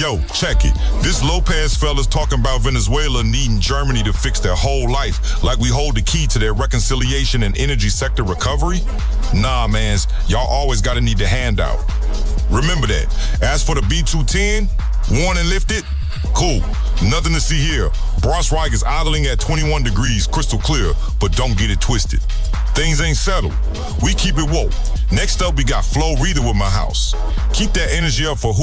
Yo, check it. This Lopez fella's talking about Venezuela needing Germany to fix their whole life, like we hold the key to their reconciliation and energy sector recovery? Nah, mans, y'all always gotta need the handout. Remember that. As for the B-210, warning lifted? Cool. Nothing to see here. Braunschweig is idling at 21 degrees, crystal clear, but don't get it twisted. Things ain't settled. We keep it woke. Next up, we got Flo Rida with My House. Keep that energy up for who